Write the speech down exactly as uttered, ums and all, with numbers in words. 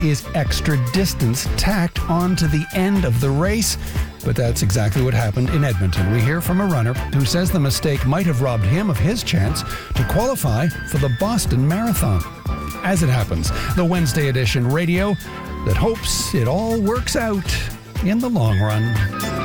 is extra distance tacked onto the end of the race. But that's exactly what happened in Edmonton. We hear from a runner who says the mistake might have robbed him of his chance to qualify for the Boston Marathon. As it happens, the Wednesday edition radio that hopes it all works out in the long run.